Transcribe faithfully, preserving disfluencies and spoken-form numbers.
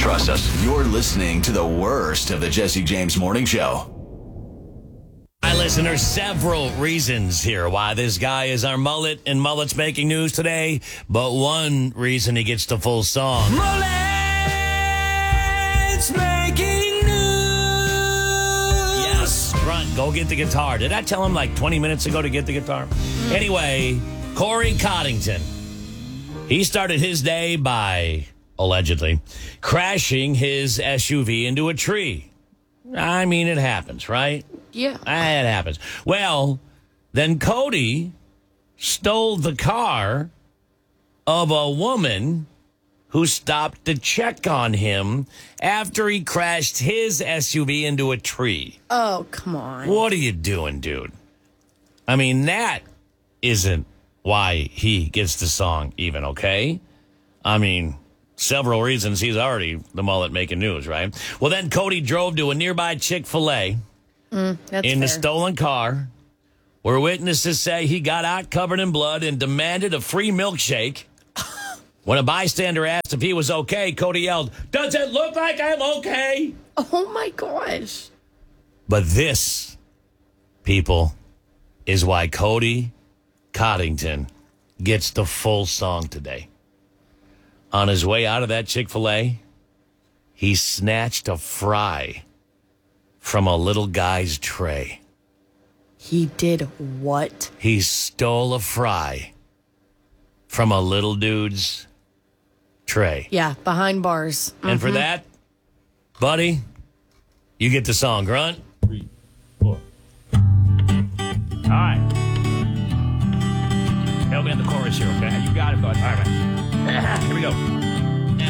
Trust us, you're listening to the worst of the Jesse James Morning Show. Hi, listener. Several reasons here why this guy is our mullet, and mullet's making news today. But one reason he gets the full song. Mullet's making news. Yes, Grunt, go get the guitar. Did I tell him like twenty minutes ago to get the guitar? Mm. Anyway, Corey Coddington. He started his day by, allegedly, crashing his S U V into a tree. I mean, it happens, right? Yeah. It happens. Well, then Cody stole the car of a woman who stopped to check on him after he crashed his S U V into a tree. Oh, come on. What are you doing, dude? I mean, that isn't why he gets the song even, okay? I mean, several reasons he's already the mullet making news, right? Well, then Cody drove to a nearby Chick-fil-A mm, that's in fair. the stolen car, where witnesses say he got out covered in blood and demanded a free milkshake. When a bystander asked if he was okay, Cody yelled, "Does it look like I'm okay?" Oh, my gosh. But this, people, is why Cody Coddington gets the full song today. On his way out of that Chick-fil-A, he snatched a fry from a little guy's tray. He did what? He stole a fry from a little dude's tray. Yeah, behind bars. Mm-hmm. And for that, buddy, you get the song. Grunt. Three, four. All right. Help me on the chorus here, okay? You got it, bud. All right, man. Here we go.